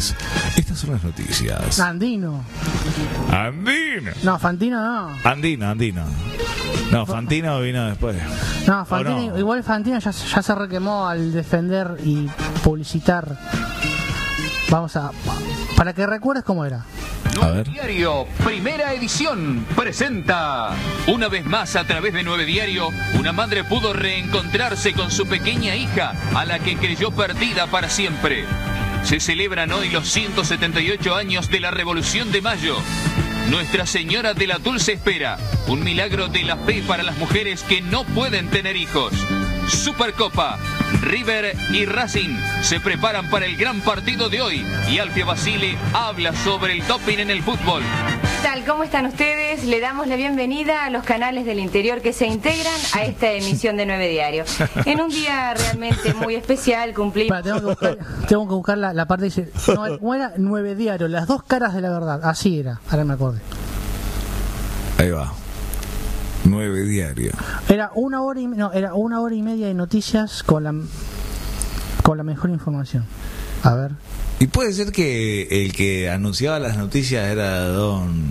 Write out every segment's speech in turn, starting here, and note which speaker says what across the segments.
Speaker 1: Fernández. Estas son las noticias.
Speaker 2: Andino.
Speaker 1: Andino.
Speaker 2: No, Fantino no.
Speaker 1: Andino. No, Fantino vino después.
Speaker 2: No, Fantino,
Speaker 1: no.
Speaker 2: Igual Fantino ya se requemó al defender y publicitar. Vamos a... Para que recuerdes cómo era.
Speaker 1: A ver.
Speaker 3: Diario, primera edición, presenta. Una vez más, a través de 9 Diario, una madre pudo reencontrarse con su pequeña hija, a la que creyó perdida para siempre. Se celebran hoy los 178 años de la Revolución de Mayo. Nuestra Señora de la Dulce Espera, un milagro de la fe para las mujeres que no pueden tener hijos. Supercopa, River y Racing se preparan para el gran partido de hoy y Alfio Basile habla sobre el doping en el fútbol.
Speaker 4: ¿Qué tal? ¿Cómo están ustedes? Le damos la bienvenida a los canales del interior que se integran a esta emisión de 9 Diario. En un día realmente muy especial cumplimos...
Speaker 2: Tengo que buscar la parte que dice... ¿Cómo era? 9 Diario, las dos caras de la verdad. Así era, ahora me acordé.
Speaker 1: Ahí va. 9 Diario.
Speaker 2: Era una hora y media de noticias con la mejor información. A ver.
Speaker 1: Y puede ser que el que anunciaba las noticias era don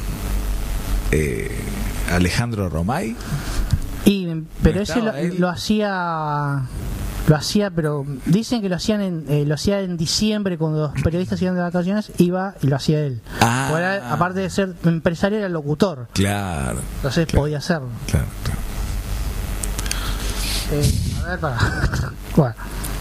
Speaker 1: Alejandro Romay.
Speaker 2: Pero ese lo hacía, pero dicen que lo hacía en diciembre cuando los periodistas iban de vacaciones, iba y lo hacía él. Aparte de ser empresario, era locutor.
Speaker 1: Claro.
Speaker 2: Entonces podía hacerlo.
Speaker 1: Claro.
Speaker 2: A ver, para. Bueno.